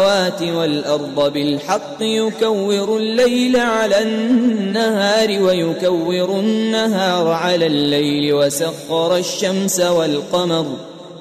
السماوات والأرض بالحق يكور الليل على النهار ويكور النهار على الليل وسخر الشمس والقمر